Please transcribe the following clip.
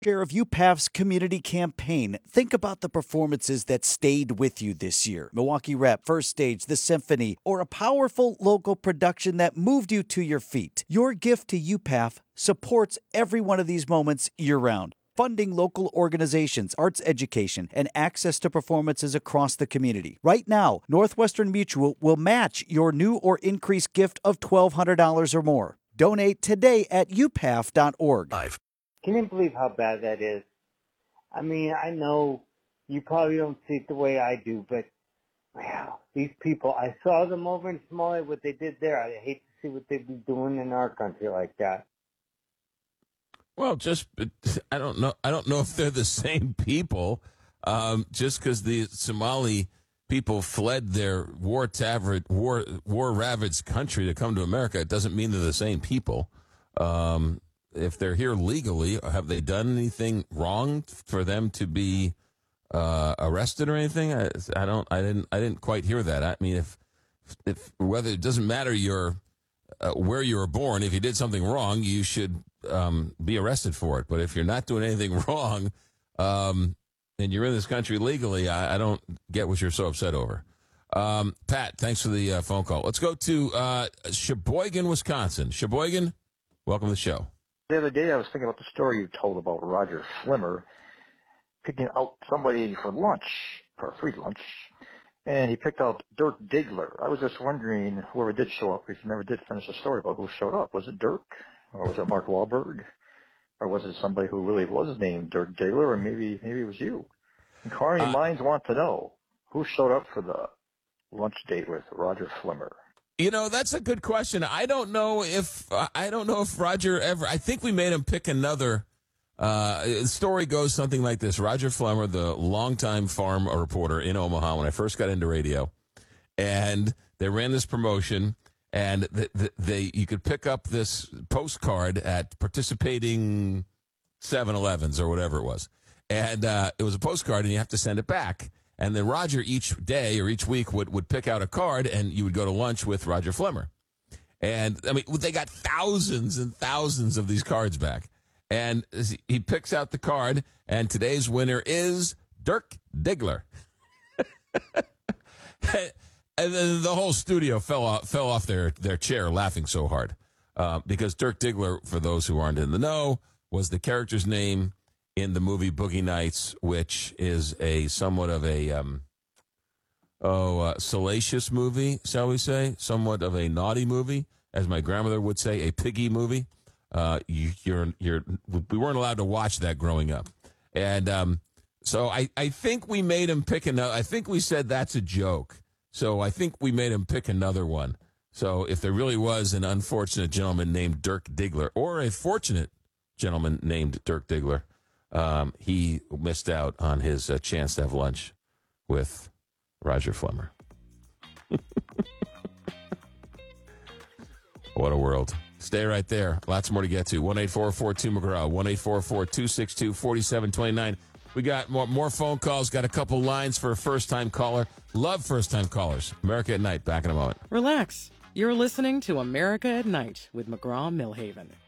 Share of UPAF's community campaign. Think about the performances that stayed with you this year. Milwaukee Rep, First Stage, The Symphony, or a powerful local production that moved you to your feet. Your gift to UPAF supports every one of these moments year-round. Funding local organizations, arts education, and access to performances across the community. Right now, Northwestern Mutual will match your new or increased gift of $1,200 or more. Donate today at upaf.org. Can you believe how bad that is? I mean, I know you probably don't see it the way I do, but wow, these people, I saw them over in Somalia, what they did there. I hate to see what they'd be doing in our country like that. Well, I don't know. I don't know if they're the same people. Just because the Somali people fled their war-ravaged country to come to America, it doesn't mean they're the same people. If they're here legally, have they done anything wrong for them to be arrested or anything? I didn't quite hear that. I mean, if whether it doesn't matter where you were born, if you did something wrong, you should be arrested for it. But if you're not doing anything wrong, and you're in this country legally, I don't get what you're so upset over. Pat, thanks for the phone call. Let's go to Sheboygan, Wisconsin. Sheboygan, welcome to the show. The other day I was thinking about the story you told about Roger Flimmer picking out somebody for lunch, for a free lunch, and he picked out Dirk Diggler. I was just wondering, whoever did show up, because you never did finish the story about who showed up. Was it Dirk? Or was it Mark Wahlberg? Or was it somebody who really was named Dirk Diggler? Or maybe it was you. Inquiring minds want to know, who showed up for the lunch date with Roger Flimmer? You know, that's a good question. I don't know if Roger ever. I think we made him pick another. The story goes something like this: Roger Flimmer, the longtime farm reporter in Omaha, when I first got into radio, and they ran this promotion, and you could pick up this postcard at participating 7-Elevens or whatever it was, and it was a postcard, and you have to send it back. And then Roger each day or each week would pick out a card, and you would go to lunch with Roger Flimmer. And, I mean, they got thousands and thousands of these cards back. And he picks out the card, and today's winner is Dirk Diggler. And then the whole studio fell off their chair laughing so hard. Because Dirk Diggler, for those who aren't in the know, was the character's name in the movie Boogie Nights, which is a somewhat of a salacious movie, shall we say? Somewhat of a naughty movie, as my grandmother would say, a piggy movie. We weren't allowed to watch that growing up. And so I think we made him pick another. I think we said that's a joke. So I think we made him pick another one. So if there really was an unfortunate gentleman named Dirk Diggler, or a fortunate gentleman named Dirk Diggler, he missed out on his chance to have lunch with Roger Flimmer. What a world. Stay right there. Lots more to get to. 1-844-2-McGraw, 1-844-262-4729. We got more phone calls, got a couple lines for a first-time caller. Love first-time callers. America at Night, back in a moment. Relax. You're listening to America at Night with McGraw-Milhaven.